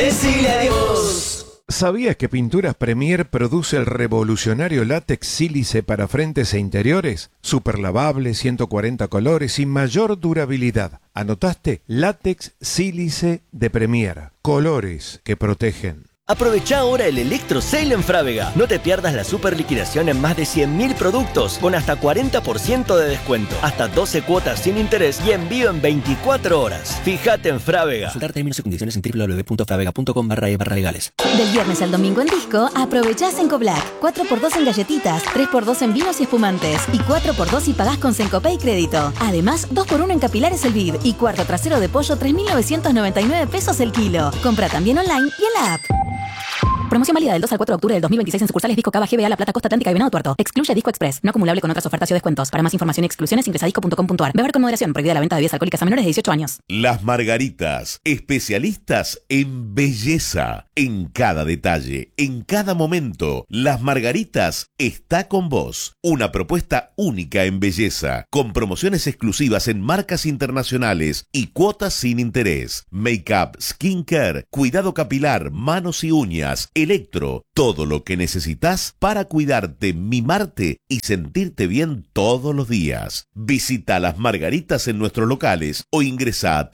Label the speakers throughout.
Speaker 1: decile adiós.
Speaker 2: ¿Sabías que Pinturas Premier produce el revolucionario látex sílice para frentes e interiores? Super lavable, 140 colores y mayor durabilidad. ¿Anotaste? Látex sílice de Premier. Colores que protegen.
Speaker 3: Aprovecha ahora el Electro Sale en Frávega. No te pierdas la super liquidación en más de 100.000 productos con hasta 40% de descuento. Hasta 12 cuotas sin interés y envío en 24 horas. Fíjate en Frávega.
Speaker 4: Consultar términos y condiciones en www.fravega.com/e/legales.
Speaker 5: Del viernes al domingo en Disco, aprovechá Senco Black. 4x2 en galletitas, 3x2 en vinos y espumantes y 4x2 si pagás con Sencopay crédito. Además, 2x1 en capilares el vid y cuarto trasero de pollo 3.999 pesos el kilo. Compra también online y en la app. Promoción válida del 2 al 4 de octubre del 2026 en sucursales Disco Cava, GBA, La Plata, Costa Atlántica y Venado Tuerto. Excluye Disco Express. No acumulable con otras ofertas y descuentos. Para más información y exclusiones ingresa a disco.com.ar. Beber con moderación. Prohibida la venta de bebidas alcohólicas a menores de 18 años.
Speaker 6: Las Margaritas, especialistas en belleza. En cada detalle, en cada momento, Las Margaritas está con vos. Una propuesta única en belleza, con promociones exclusivas en marcas internacionales y cuotas sin interés. Make-up, skincare, cuidado capilar, manos y uñas, electro, todo lo que necesitas para cuidarte, mimarte y sentirte bien todos los días. Visita Las Margaritas en nuestros locales o ingresa a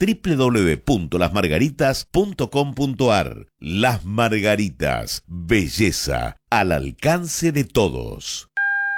Speaker 6: www.lasmargaritas.com.ar. Las Margaritas, belleza al alcance de todos.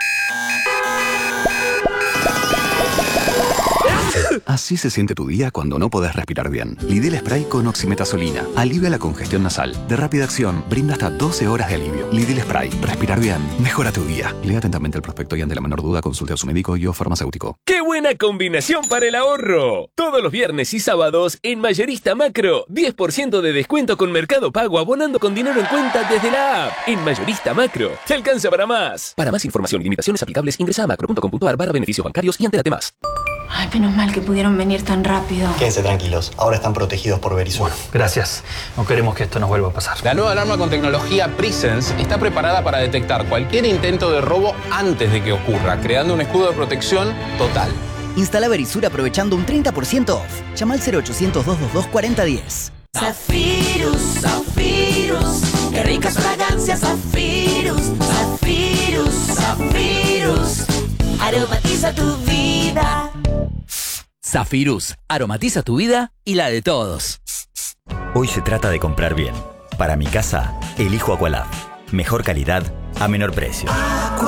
Speaker 7: Así se siente tu día cuando no podés respirar bien. Lidl Spray con oximetazolina. Alivia la congestión nasal. De rápida acción, brinda hasta 12 horas de alivio. Lidl Spray. Respirar bien. Mejora tu día. Lea atentamente el prospecto y ante la menor duda consulte a su médico y o farmacéutico.
Speaker 8: ¡Qué buena combinación para el ahorro! Todos los viernes y sábados en Mayorista Macro, 10% de descuento con Mercado Pago abonando con dinero en cuenta desde la app. En Mayorista Macro, te alcanza para más. Para más información y limitaciones aplicables, ingresa a macro.com.ar/beneficios bancarios y entérate más.
Speaker 9: Ay, menos mal que pudieron venir tan rápido.
Speaker 10: Quédense tranquilos, ahora están protegidos por Verisur.
Speaker 11: Bueno, gracias. No queremos que esto nos vuelva a pasar.
Speaker 12: La nueva alarma con tecnología Presence está preparada para detectar cualquier intento de robo antes de que ocurra, creando un escudo de protección total.
Speaker 13: Instala Verisur aprovechando un 30% off. Llama al 0800-222-4010.
Speaker 1: Zafirus, Zafirus, qué ricas fragancias, Zafirus, Zafirus, Zafirus, aromatiza tu vida.
Speaker 14: Zafirus, aromatiza tu vida y la de todos.
Speaker 15: Hoy se trata de comprar bien. Para mi casa, elijo Aqualab. Mejor calidad a menor precio.